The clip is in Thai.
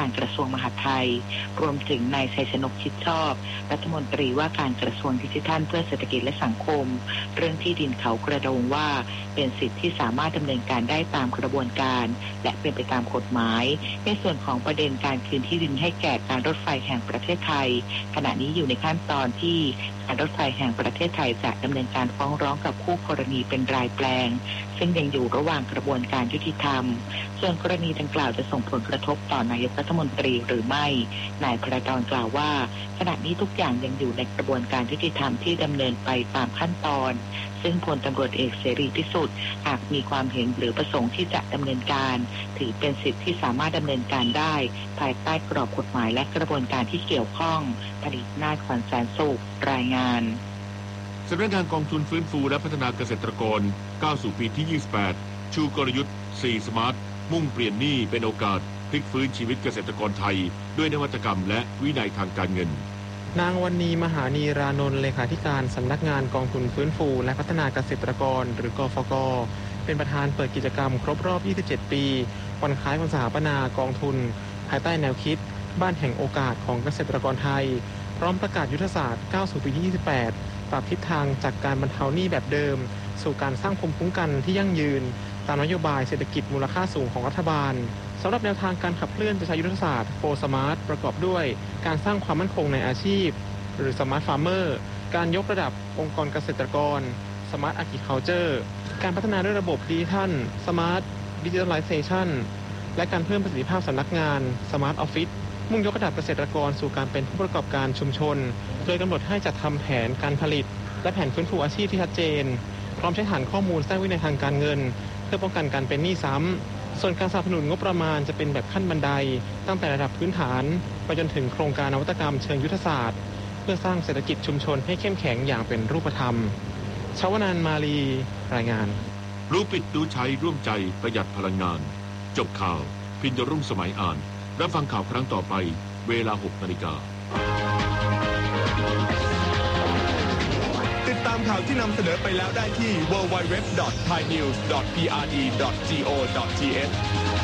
การกระทรวงมหาดไทยรวมถึงนายชัยชนกชิดชอบรัฐมนตรีว่าการกระทรวงดิจิทัลเพื่อเศรษฐกิจและสังคมเรื่องที่ดินเขากระโดงว่าเป็นสิทธิที่สามารถดำเนินการได้ตามกระบวนการและเป็นไปตามกฎหมายในส่วนของประเด็นการคืนที่ดินให้แก่การรถไฟแห่งประเทศไทยขณะนี้อยู่ในขั้นตอนที่การรถไฟแห่งประเทศไทยจะดำเนินการฟ้องร้องกับคู่กรณีเป็นรายแปลงซึ่งยังอยู่ระหว่างกระบวนการยุติธรรมส่วนกรณีดังกล่าวจะส่งผลกระทบต่อนายกรัฐมนตรีหรือไม่นายพระดอนกล่าวว่าขณะนี้ทุกอย่างยังอยู่ในกระบวนการยุติธรรมที่ดำเนินไปตามขั้นตอนซึ่งพลตำรวจเอกเสรีพิสุทธิ์หากมีความเห็นหรือประสงค์ที่จะดำเนินการถือเป็นสิทธิที่สามารถดำเนินการได้ภายใต้กรอบกฎหมายและกระบวนการที่เกี่ยวข้องผลิตนาถขวัญแสนสุขรายงานสำนักงานกองทุนฟื้นฟูและพัฒนาเกษตรกรก้าวสู่ปีที่28ชูกลยุทธ์4 สมาร์ทมุ่งเปลี่ยนหนี้เป็นโอกาสพลิกฟื้นชีวิตเกษตรกรไทยด้วยนวัตกรรมและวินัยทางการเงินนางวรรณีมหานีรานนท์เลขาธิการสำนักงานกองทุนฟื้นฟูและพัฒนาเกษตรกรหรือกฟก.เป็นประธานเปิดกิจกรรมครบรอบ27 ปีวันคล้ายวันสถาปนากองทุนภายใต้แนวคิดบ้านแห่งโอกาสของเกษตรกรไทยพร้อมประกาศยุทธศาสตร์ก้าวสู่ปีที่28ปรับทิศทางจากการบรรเทาหนี้แบบเดิมสู่การสร้างภูมิคุ้มกันที่ยั่งยืนตามนโยบายเศรษฐกิจมูลค่าสูงของรัฐบาลสำหรับแนวทางการขับเคลื่อนประชายุทธศาสตร์4 Smart ประกอบด้วยการสร้างความมั่นคงในอาชีพหรือ Smart Farmer การยกระดับองค์กรเกษตรกร Smart Agriculture การพัฒนาด้วยระบบดิจิทัล Smart Digitalization และการเพิ่มประสิทธิภาพสำนักงาน Smart Office มุ่งยกระดับเกษตรกรสู่การเป็นผู้ประกอบการชุมชนโดยกำหนดให้จัดทำแผนการผลิตและแผนฟื้นฟูอาชีพที่ชัดเจนพร้อมใช้ฐานข้อมูลสร้างวินัยทางการเงินเพื่อป้องกันการเป็นหนี้ซ้ำส่วนการสนับสนุนงบประมาณจะเป็นแบบขั้นบันไดตั้งแต่ระดับพื้นฐานไปจนถึงโครงการนวัตกรรมเชิงยุทธศาสตร์เพื่อสร้างเศรษฐกิจชุมชนให้เข้มแข็งอย่างเป็นรูปธรรมชวนานมาลีรายงานรู้ปิดรู้ใช้ร่วมใจประหยัดพลังงานจบข่าวพินดรุ่งสมัยอ่านรับฟังข่าวครั้งต่อไปเวลา 6 นาฬิกาติดตามข่าวที่นำเสนอไปแล้วได้ที่ www.thainews.prd.go.th